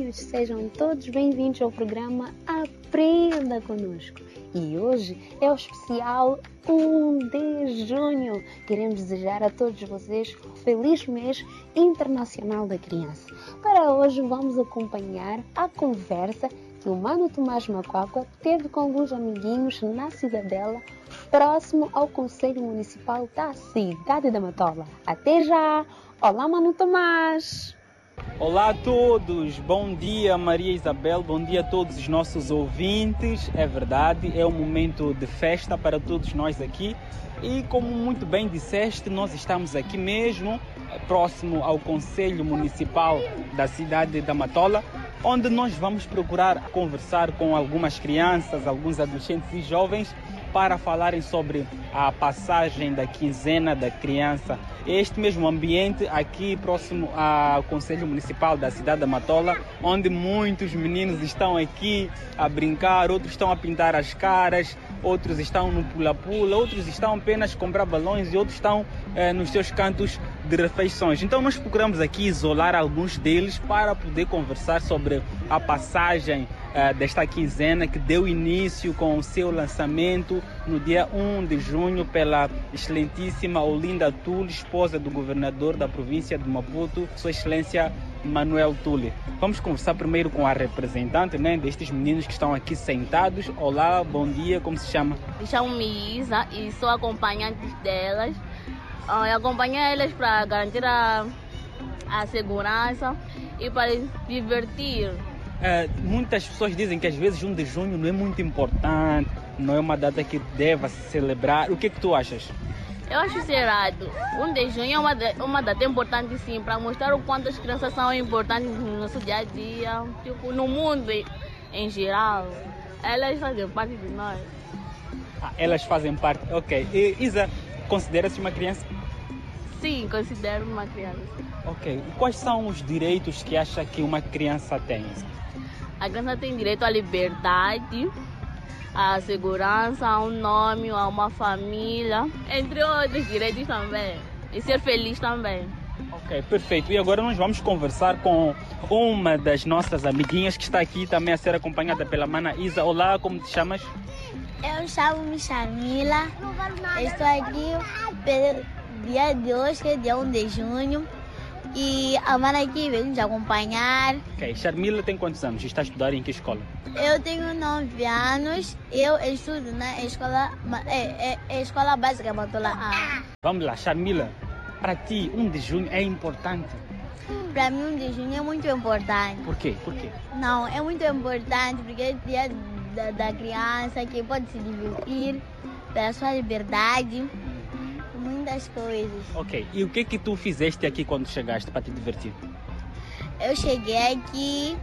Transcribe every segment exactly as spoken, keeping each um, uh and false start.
amiguinhos, sejam todos bem-vindos ao programa Aprenda Conosco. E hoje é o especial um de junho. Queremos desejar a todos vocês um feliz mês internacional da criança. Para hoje vamos acompanhar a conversa que o Mano Tomás Macuacua teve com alguns amiguinhos na Cidadela, próximo ao Conselho Municipal da Cidade da Matola. Até já! Olá, Mano Tomás! Olá a todos, bom dia Maria Isabel, bom dia a todos os nossos ouvintes. É verdade, é um momento de festa para todos nós aqui e, como muito bem disseste, nós estamos aqui mesmo, próximo ao Conselho Municipal da Cidade da Matola, onde nós vamos procurar conversar com algumas crianças, alguns adolescentes e jovens para falarem sobre a passagem da quinzena da criança. Este mesmo ambiente aqui próximo ao Conselho Municipal da Cidade da Matola, onde muitos meninos estão aqui a brincar, outros estão a pintar as caras, outros estão no pula-pula, outros estão apenas a comprar balões e outros estão eh, nos seus cantos de refeições. Então nós procuramos aqui isolar alguns deles para poder conversar sobre a passagem eh, desta quinzena que deu início com o seu lançamento no dia um de junho pela excelentíssima Olinda Tule, esposa do governador da província de Maputo, Sua Excelência Manuel Tule. Vamos conversar primeiro com a representante, né, destes meninos que estão aqui sentados. Olá, bom dia, como se chama? Me chamo-me Isa e sou acompanhante delas. Eu acompanho elas para garantir a, a segurança e para divertir. É, muitas pessoas dizem que às vezes um de junho não é muito importante, não é uma data que deva se celebrar. O que é que tu achas? Eu acho isso errado. um de junho é uma, uma data importante sim, para mostrar o quanto as crianças são importantes no nosso dia a dia, tipo, no mundo em geral. Elas fazem parte de nós. Ah, elas fazem parte, ok. E, Isa, considera-se uma criança? Sim, considero uma criança. Ok. E quais são os direitos que acha que uma criança tem? A criança tem direito à liberdade, à segurança, a um nome, a uma família, entre outros direitos também. E ser feliz também. Ok, perfeito. E agora nós vamos conversar com uma das nossas amiguinhas que está aqui também a ser acompanhada pela mana Isa. Olá, como te chamas? Eu chamo-me Shamila. Estou aqui pelo dia de hoje, que é dia um de junho. E a mana aqui veio nos acompanhar. Ok, Shamila tem quantos anos? Está a estudar em que escola? Eu tenho nove anos. Eu estudo na escola, é, é, é escola básica Matola A. Vamos lá, Shamila. Para ti, um de junho é importante? Para mim, um de junho é muito importante. Por quê? Por quê? Não, é muito importante porque é dia da, da criança que pode se divertir pela sua liberdade, muitas coisas. Ok, e o que que tu fizeste aqui quando chegaste para te divertir? Eu cheguei aqui,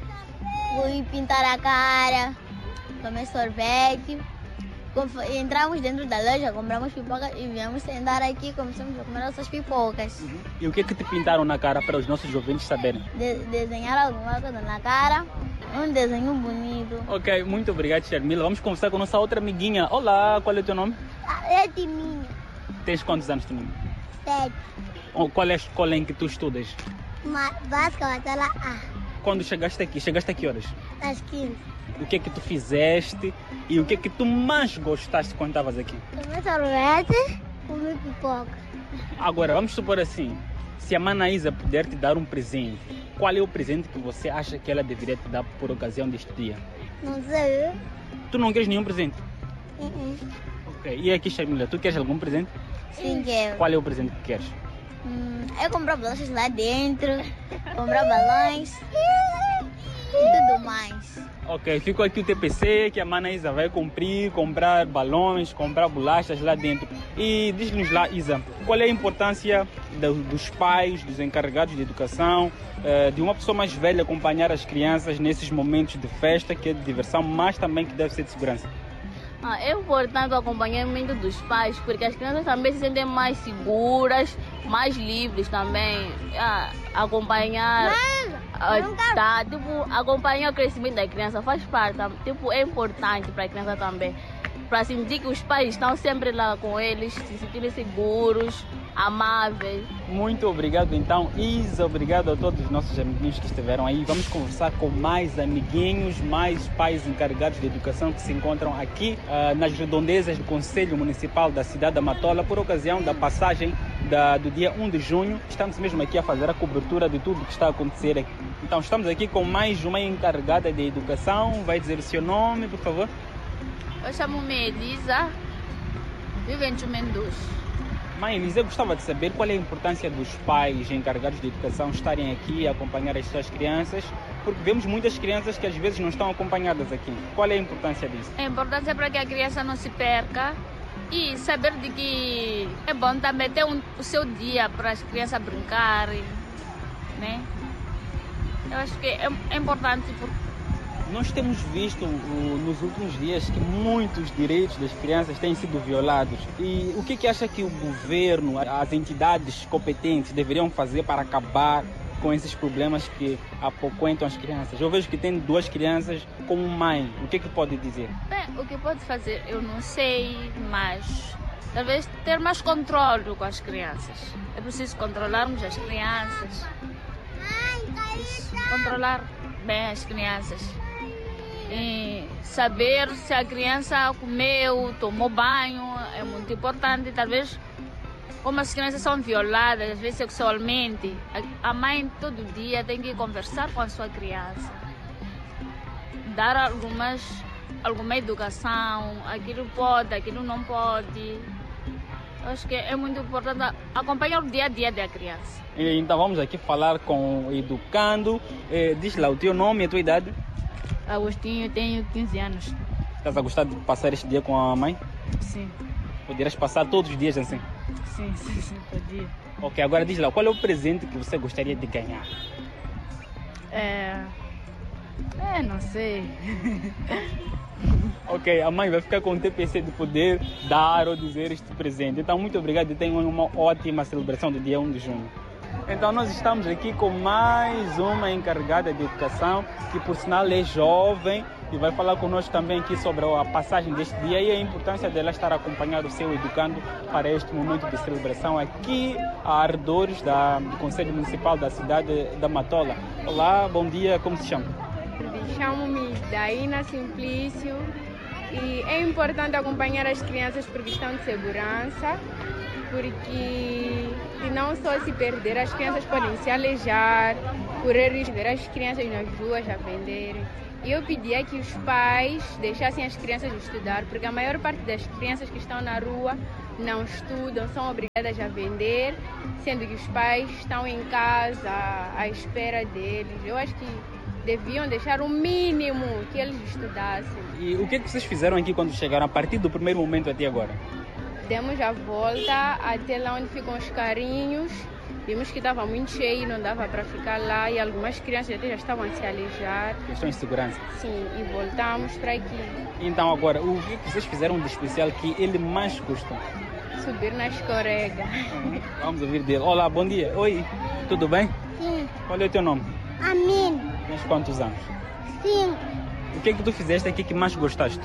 fui pintar a cara, tomei sorvete. Entramos dentro da loja, compramos pipoca e viemos sentar aqui e começamos a comer nossas pipocas. Uhum. E o que que te pintaram na cara para os nossos ouvintes saberem? De desenhar alguma coisa na cara, um desenho bonito. Ok, muito obrigado, Shamila. Vamos conversar com a nossa outra amiguinha. Olá, qual é o teu nome? É Timinha. Tens quantos anos, Timinha? Sete. Qual é a escola em que tu estudas? Ma Básica Matola A. Quando chegaste aqui, chegaste a que horas? Às quinze. O que é que tu fizeste e o que é que tu mais gostaste quando estavas aqui? Tomei sorvete, comi pipoca. Agora, vamos supor assim, se a mana Isa puder te dar um presente, qual é o presente que você acha que ela deveria te dar por ocasião deste dia? Não sei. Tu não queres nenhum presente? Uh -uh. Ok, e aqui, Shamila, tu queres algum presente? Sim, quero. Qual é o presente que queres? Hum, eu comprar bolachas lá dentro, comprar balões e tudo mais. Ok, ficou aqui o T P C que a mana Isa vai cumprir, comprar balões, comprar bolachas lá dentro. E diz-nos lá, Isa, qual é a importância do, dos pais, dos encarregados de educação, eh, de uma pessoa mais velha acompanhar as crianças nesses momentos de festa, que é de diversão, mas também que deve ser de segurança? Ah, é importante o acompanhamento dos pais, porque as crianças também se sentem mais seguras, mais livres também. Ah, acompanhar, ah, tá, tipo, acompanhar o crescimento da criança faz parte, tipo, é importante para a criança também. Para sentir que os pais estão sempre lá com eles, se sentirem seguros, amáveis. Muito obrigado então, Isa, obrigado a todos os nossos amiguinhos que estiveram aí. Vamos conversar com mais amiguinhos, mais pais encarregados de educação que se encontram aqui uh, nas redondezas do Conselho Municipal da cidade da Matola por ocasião da passagem da, do dia um de junho. Estamos mesmo aqui a fazer a cobertura de tudo que está a acontecer aqui. Então estamos aqui com mais uma encarregada de educação. Vai dizer o seu nome, por favor? Eu chamo-me Elisa, vivo em Chumendus. Mãe Elisa, eu gostava de saber qual é a importância dos pais encarregados de educação estarem aqui a acompanhar as suas crianças, porque vemos muitas crianças que às vezes não estão acompanhadas aqui. Qual é a importância disso? A importância é para que a criança não se perca e saber de que é bom também ter um, o seu dia para as crianças brincarem, né? Eu acho que é, é importante porque nós temos visto uh, nos últimos dias que muitos direitos das crianças têm sido violados. E o que, que acha que o governo, as entidades competentes deveriam fazer para acabar com esses problemas que apoquentam as crianças? Eu vejo que tem duas crianças como mãe. O que, que pode dizer? Bem, o que pode fazer eu não sei, mas talvez ter mais controle com as crianças. É preciso controlarmos as crianças. Controlar bem as crianças. E saber se a criança comeu, tomou banho, é muito importante. Talvez, como as crianças são violadas, às vezes sexualmente, a mãe todo dia tem que conversar com a sua criança, dar algumas, alguma educação, aquilo pode, aquilo não pode. Eu acho que é muito importante acompanhar o dia a dia da criança. Então vamos aqui falar com o educando. Eh, diz lá o teu nome e a tua idade. Agostinho, eu tenho quinze anos. Estás a gostar de passar este dia com a mãe? Sim. Poderás passar todos os dias assim? Sim, sim, sim, podia. Ok, agora diz lá, qual é o presente que você gostaria de ganhar? É... É, não sei. Ok, a mãe vai ficar com o T P C de poder dar ou dizer este presente. Então, muito obrigado e tenham uma ótima celebração do dia um de junho. Então nós estamos aqui com mais uma encarregada de educação, que por sinal é jovem e vai falar conosco também aqui sobre a passagem deste dia e a importância dela estar acompanhando o seu educando para este momento de celebração aqui a arredores da, do Conselho Municipal da cidade da Matola. Olá, bom dia, como se chama? Chamo-me Daína Simplício e é importante acompanhar as crianças por questão de segurança, porque se não só se perder, as crianças podem se alejar, correr risco de ver as crianças nas ruas a venderem. E eu pedia que os pais deixassem as crianças estudar, porque a maior parte das crianças que estão na rua não estudam, são obrigadas a vender, sendo que os pais estão em casa à espera deles. Eu acho que deviam deixar o mínimo que eles estudassem. E o que é que vocês fizeram aqui quando chegaram, a partir do primeiro momento até agora? Demos a volta até lá onde ficam os carrinhos, vimos que estava muito cheio, não dava para ficar lá e algumas crianças até já estavam a se alejar. Questão de segurança? Sim, e voltamos para aqui. Então agora, o que vocês fizeram de especial que ele mais gosta? Subir na escorrega. Vamos ouvir dele. Olá, bom dia. Oi, tudo bem? Sim. Qual é o teu nome? Amin. Tens quantos anos? Sim. O que é que tu fizeste aqui que mais gostaste?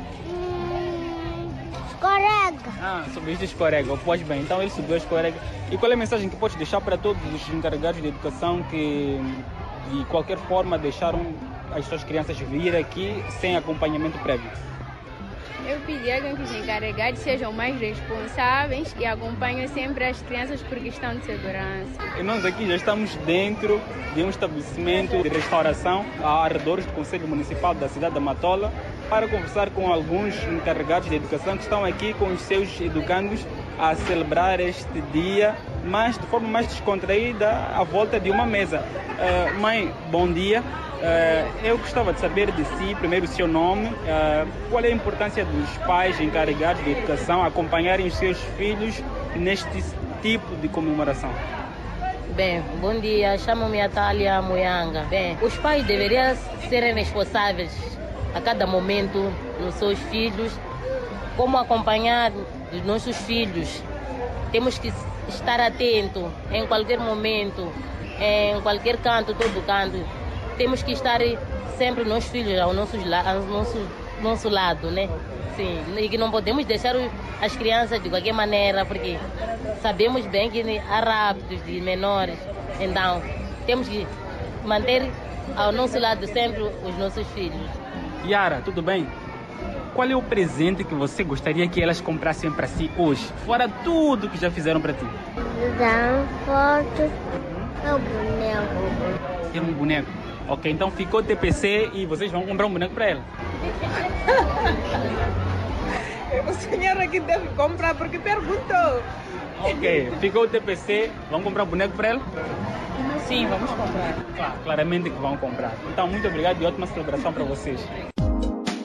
Escorrega. Ah, subiste a escorrega. Pois bem, então ele subiu a escorrega. E qual é a mensagem que podes deixar para todos os encarregados de educação que de qualquer forma deixaram as suas crianças vir aqui sem acompanhamento prévio? Eu pedia que os encarregados sejam mais responsáveis e acompanhem sempre as crianças por questão de segurança. E nós aqui já estamos dentro de um estabelecimento de restauração a arredores do Conselho Municipal da cidade da Matola para conversar com alguns encarregados de educação que estão aqui com os seus educandos a celebrar este dia, mas de forma mais descontraída, à volta de uma mesa. Uh, mãe, bom dia. Uh, eu gostava de saber de si, primeiro o seu nome, uh, qual é a importância dos pais encarregados de educação acompanharem os seus filhos neste tipo de comemoração. Bem, bom dia, chamo-me Atália Muyanga. Bem, os pais deveriam ser responsáveis a cada momento nos seus filhos, como acompanhar os nossos filhos. Temos que estar atentos em qualquer momento, em qualquer canto, todo canto. Temos que estar sempre nós filhos aos nossos, aos nossos nosso lado, né? Sim, e que não podemos deixar as crianças de qualquer maneira, porque sabemos bem que há raptos de menores, então temos que manter ao nosso lado sempre os nossos filhos. Yara, tudo bem? Qual é o presente que você gostaria que elas comprassem para si hoje, fora tudo que já fizeram para ti? Dar foto, meu boneco. Quer um boneco? Ok, então ficou T P C e vocês vão comprar um boneco para ela. A senhora que deve comprar porque perguntou. Ok, ficou o T P C, vão comprar um boneco para ela? Sim, vamos comprar. Claro, claramente que vão comprar. Então, muito obrigado e ótima celebração para vocês.